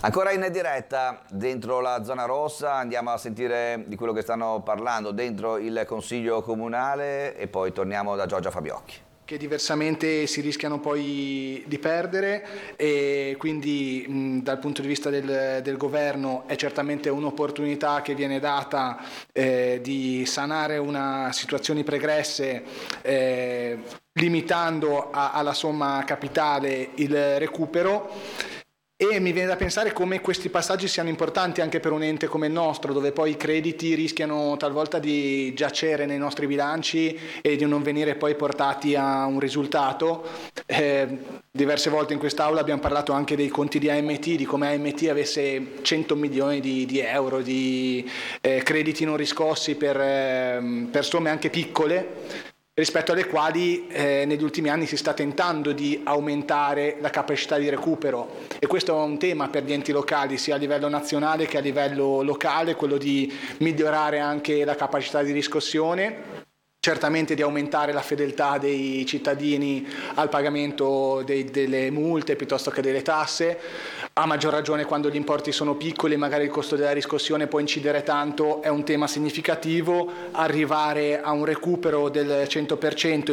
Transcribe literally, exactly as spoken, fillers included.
Ancora in diretta dentro la zona rossa, andiamo a sentire di quello che stanno parlando dentro il Consiglio Comunale e poi torniamo da Giorgia Fabiocchi. Che diversamente si rischiano poi di perdere, e quindi mh, dal punto di vista del, del governo è certamente un'opportunità che viene data eh, di sanare una situazioni pregresse, eh, limitando a, alla somma capitale il recupero. E mi viene da pensare come questi passaggi siano importanti anche per un ente come il nostro, dove poi i crediti rischiano talvolta di giacere nei nostri bilanci e di non venire poi portati a un risultato. Eh, diverse volte in quest'Aula abbiamo parlato anche dei conti di A M T, di come A M T avesse cento milioni di, di euro di eh, crediti non riscossi per, eh, per somme anche piccole, rispetto alle quali eh, negli ultimi anni si sta tentando di aumentare la capacità di recupero, e questo è un tema per gli enti locali sia a livello nazionale che a livello locale, quello di migliorare anche la capacità di riscossione, certamente di aumentare la fedeltà dei cittadini al pagamento dei, delle multe piuttosto che delle tasse, a maggior ragione quando gli importi sono piccoli e magari il costo della riscossione può incidere tanto. È un tema significativo. Arrivare a un recupero del cento per cento